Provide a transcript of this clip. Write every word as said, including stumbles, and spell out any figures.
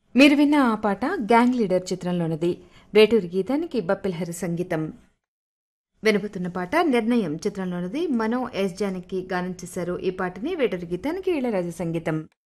మీరు విన్న ఆ పాట గ్యాంగ్ లీడర్ చిత్రంలోనిది. వేటూరి గీతానికి బప్పిలహరి సంగీతం. వినబోతున్న పాట నిర్ణయం చిత్రంలోనిది. మనో ఎస్ జానకి గానం చేశారు. ఈ పాటని వేటూరి గీతానికి ఇళయరాజా సంగీతం.